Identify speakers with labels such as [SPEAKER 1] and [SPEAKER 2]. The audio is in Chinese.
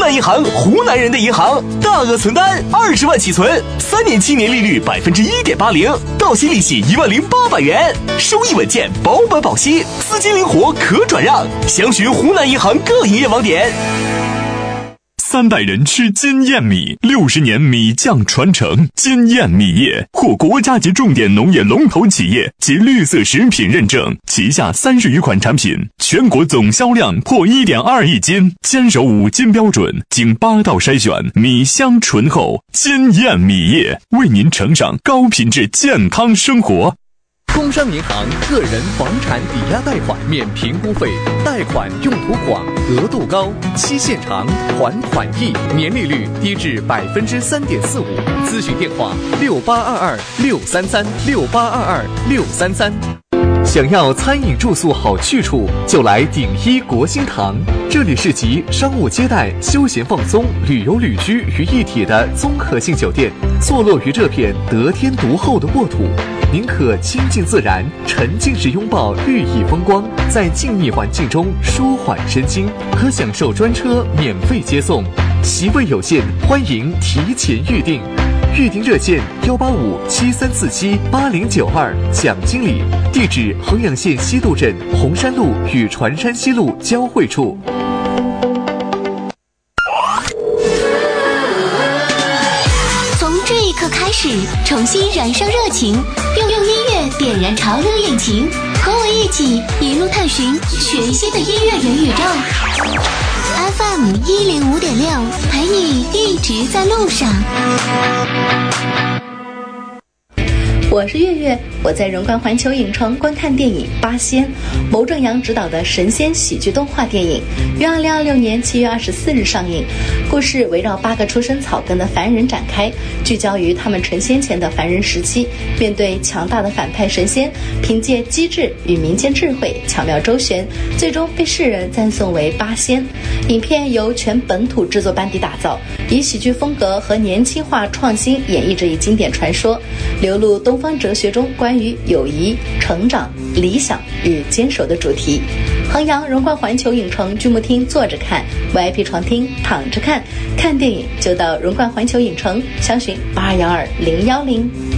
[SPEAKER 1] 南银行，湖南人的银行，大额存单20万起存，3年期年利率1.80%，到期利息10800元，收益稳健，保本保息，资金灵活可转让。详询湖南银行各营业网点。
[SPEAKER 2] 300人吃金燕米，60年米酱传承。金燕米业获国家级重点农业龙头企业及绿色食品认证，旗下30余款产品，全国总销量破1.2亿斤，坚守5金标准，经8道筛选，米香醇厚。金燕米业为您呈上高品质健康生活。
[SPEAKER 3] 工商银行个人房产抵押贷款免评估费，贷款用途广，额度高，期限长，还款易，年利率低至3.45%。咨询电话6822633633。想要餐饮住宿好去处，就来鼎一国兴堂。这里是集商务接待、休闲放松、旅游旅居于一体的综合性酒店，坐落于这片得天独厚的沃土。您可亲近自然，沉浸式拥抱绿意风光，在静谧环境中舒缓身心，可享受专车免费接送。席位有限，欢迎提前预订。预订热线18573478092，蒋经理。地址：衡阳县西渡镇红山路与船山西路交汇处。
[SPEAKER 4] 从这一刻开始，重新燃烧热情，用音乐点燃潮流引擎，和我一起一路探寻全新的音乐元宇宙。FM 105.6，陪你一直在路上。
[SPEAKER 5] 我是月月，我在荣冠环球影城观看电影《八仙》，牟正阳执导的神仙喜剧动画电影，于2026年7月24日上映。故事围绕8个出身草根的凡人展开，聚焦于他们成仙前的凡人时期，面对强大的反派神仙，凭借机智与民间智慧巧妙周旋，最终被世人赞颂为八仙。影片由全本土制作班底打造，以喜剧风格和年轻化创新演绎这一经典传说，流露东方哲学中关于友谊、成长、理想与坚守的主题。衡阳荣冠环球影城剧目厅坐着看， VIP 床厅躺着看，看电影就到荣冠环球影城，详询8212-010。